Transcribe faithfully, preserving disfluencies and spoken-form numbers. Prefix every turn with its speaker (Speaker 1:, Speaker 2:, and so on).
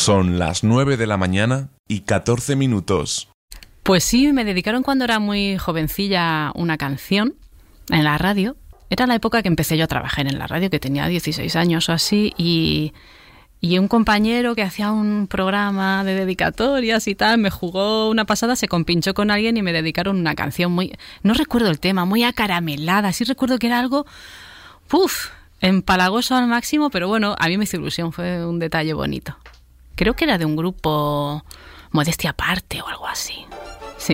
Speaker 1: Son las nueve de la mañana y catorce minutos.
Speaker 2: Pues sí, me dedicaron cuando era muy jovencilla una canción en la radio. Era la época que empecé yo a trabajar en la radio, que tenía dieciséis años o así, y, y un compañero que hacía un programa de dedicatorias y tal, me jugó una pasada, se compinchó con alguien y me dedicaron una canción muy... No recuerdo el tema, muy acaramelada, sí recuerdo que era algo... ¡Puf! Empalagoso al máximo, pero bueno, a mí me hizo ilusión, fue un detalle bonito. Creo que era de un grupo Modestia Aparte o algo así.